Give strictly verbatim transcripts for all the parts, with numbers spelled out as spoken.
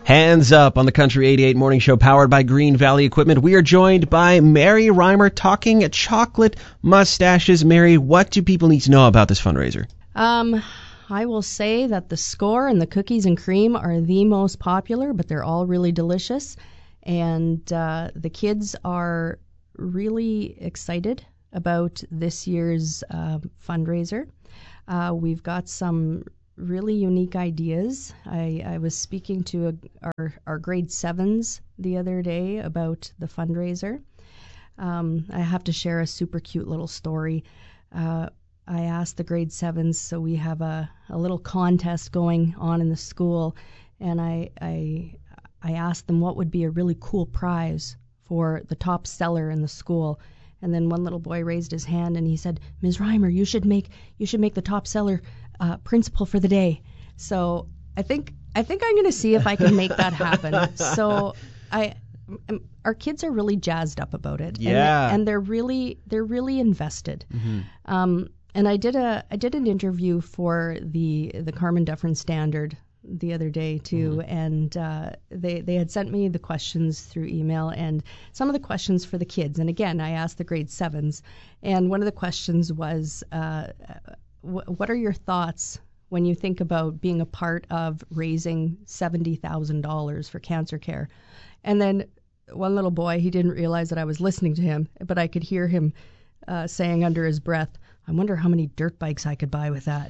Hands up on the Country eighty-eight Morning Show, powered by Green Valley Equipment. We are joined by Mary Reimer talking chocolate mustaches. Mary, what do people need to know about this fundraiser? Um, I will say that the score and the cookies and cream are the most popular, but they're all really delicious. And uh, the kids are really excited about this year's uh, fundraiser. Uh, we've got some really unique ideas. I, I was speaking to a, our, our grade sevens the other day about the fundraiser. Um, I have to share a super cute little story. Uh, I asked the grade sevens, so we have a, a little contest going on in the school, and I, I I asked them what would be a really cool prize for the top seller in the school. And then one little boy raised his hand and he said, "Miz Reimer, you should make you should make the top seller uh, principal for the day." So I think I think I'm going to see if I can make that happen. So I, our kids are really jazzed up about it. Yeah, and, and they're really they're really invested. Mm-hmm. Um, and I did a I did an interview for the the Carmen Dufferin Standard the other day too, mm-hmm. and uh, they they had sent me the questions through email, and some of the questions for the kids. And again, I asked the grade sevens, and one of the questions was, uh, w- "What are your thoughts when you think about being a part of raising seventy thousand dollars for cancer care?" And then one little boy, he didn't realize that I was listening to him, but I could hear him uh, saying under his breath, "I wonder how many dirt bikes I could buy with that."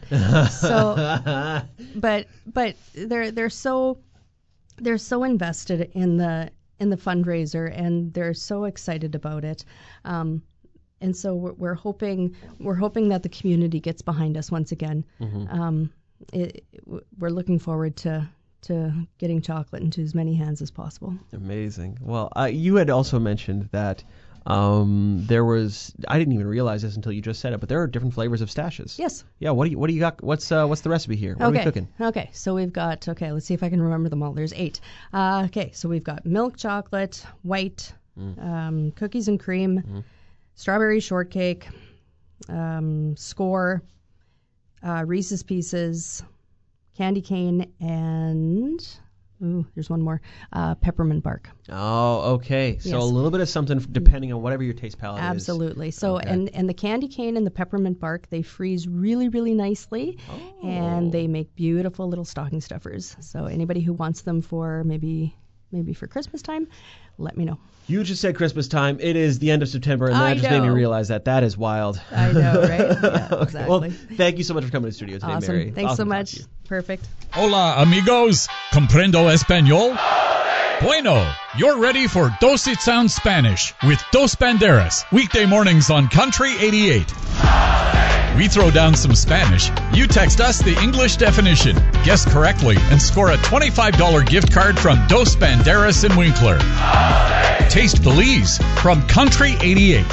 So, but but they're they're so they're so invested in the in the fundraiser, and they're so excited about it. Um, and so we're, we're hoping we're hoping that the community gets behind us once again. Mm-hmm. Um, it, we're looking forward to. to getting chocolate into as many hands as possible. Amazing. Well, uh, you had also mentioned that um, there was, I didn't even realize this until you just said it, but there are different flavors of stashes. Yes. Yeah, what do you what do you got? What's uh, what's the recipe here? What okay. are we cooking? Okay, so we've got, okay, let's see if I can remember them all. There's eight. Uh, okay, so we've got milk chocolate, white, mm. um, cookies and cream, mm-hmm. strawberry shortcake, um, score, uh, Reese's Pieces, candy cane, and ooh, there's one more, uh, peppermint bark. Oh, okay. So yes. a little bit of something depending on whatever your taste palette Absolutely. is. Absolutely. So, okay. and, and the candy cane and the peppermint bark, they freeze really, really nicely, oh. and they make beautiful little stocking stuffers. So anybody who wants them for maybe maybe for Christmas time, let me know. You just said Christmas time. It is the end of September, and that I just know. made me realize that. That is wild. I know, right? Yeah, exactly. Okay. Well, thank you so much for coming to the studio today, awesome. Mary. Thanks awesome so much. Perfect. Hola, amigos. Comprendo español? Bueno, you're ready for Dos It Sounds Spanish with Dos Banderas, weekday mornings on Country eighty-eight. We throw down some Spanish. You text us the English definition, guess correctly, and score a twenty-five dollars gift card from Dos Banderas in Winkler. Taste Belize from Country eighty-eight.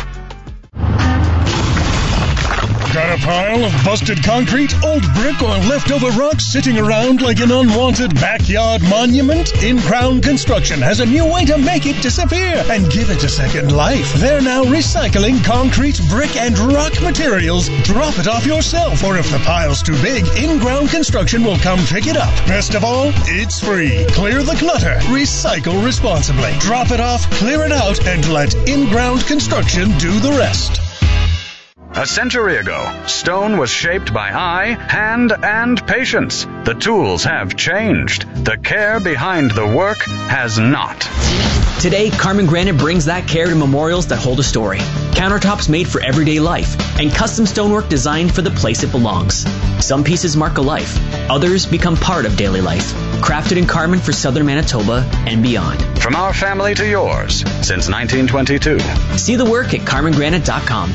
Got a pile of busted concrete, old brick, or leftover rocks sitting around like an unwanted backyard monument? In-Crown Construction has a new way to make it disappear and give it a second life. They're now recycling concrete, brick, and rock materials. Drop it off yourself, or if the pile's too big, In-Ground Construction will come pick it up. Best of all, it's free. Clear the clutter. Recycle responsibly. Drop it off, clear it out, and let In-Ground Construction do the rest. A century ago, stone was shaped by eye, hand, and patience. The tools have changed. The care behind the work has not. Today, Carmen Granite brings that care to memorials that hold a story. Countertops made for everyday life, and custom stonework designed for the place it belongs. Some pieces mark a life. Others become part of daily life. Crafted in Carmen for southern Manitoba and beyond. From our family to yours, since nineteen twenty-two. See the work at carmen granite dot com.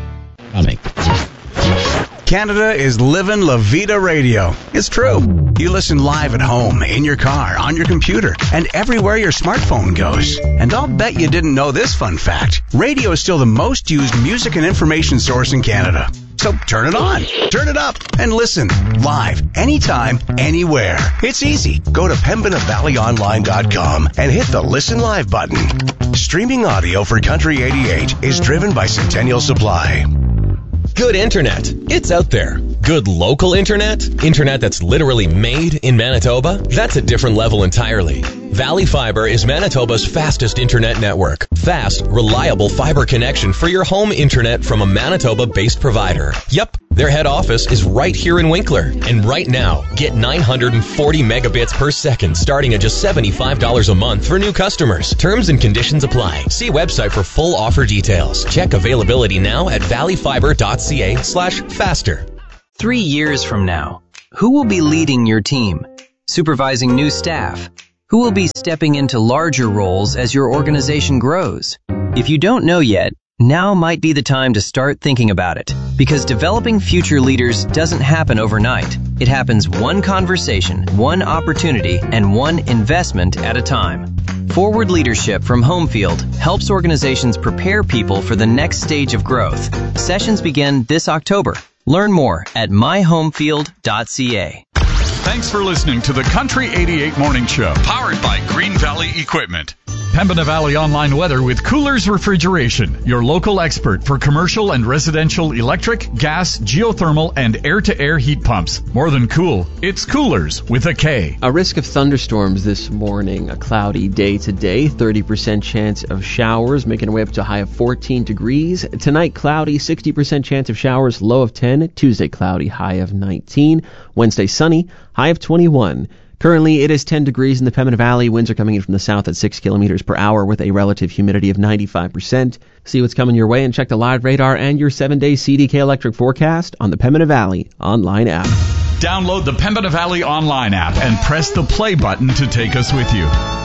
Canada is living La Vida Radio. It's true. You listen live at home, in your car, on your computer, and everywhere your smartphone goes. And I'll bet you didn't know this fun fact. Radio is still the most used music and information source in Canada. So turn it on, turn it up, and listen live, anytime, anywhere. It's easy. Go to pembina valley online dot com and hit the Listen Live button. Streaming audio for Country eighty-eight is driven by Centennial Supply. Good internet. It's out there. Good local internet? Internet that's literally made in Manitoba? That's a different level entirely. Valley Fiber is Manitoba's fastest internet network. Fast, reliable fiber connection for your home internet from a Manitoba-based provider. Yep, their head office is right here in Winkler. And right now, get nine hundred forty megabits per second starting at just seventy-five dollars a month for new customers. Terms and conditions apply. See website for full offer details. Check availability now at valleyfiber.ca slash faster. Three years from now, who will be leading your team? Supervising new staff? Who will be stepping into larger roles as your organization grows? If you don't know yet, now might be the time to start thinking about it, because developing future leaders doesn't happen overnight. It happens one conversation, one opportunity, and one investment at a time. Forward Leadership from Homefield helps organizations prepare people for the next stage of growth. Sessions begin this October. Learn more at my homefield dot c a. Thanks for listening to the Country eighty-eight Morning Show, powered by Green Valley Equipment. Pembina Valley Online Weather with Coolers Refrigeration, your local expert for commercial and residential electric, gas, geothermal, and air-to-air heat pumps. More than cool, it's Coolers with a K. A risk of thunderstorms this morning. A cloudy day today, thirty percent chance of showers, making our way up to a high of fourteen degrees. Tonight, cloudy, sixty percent chance of showers, low of ten. Tuesday, cloudy, high of nineteen. Wednesday, sunny, high of twenty-one. Currently, it is ten degrees in the Pembina Valley. Winds are coming in from the south at six kilometers per hour with a relative humidity of ninety-five percent. See what's coming your way and check the live radar and your seven-day C D K electric forecast on the Pembina Valley online app. Download the Pembina Valley online app and press the play button to take us with you.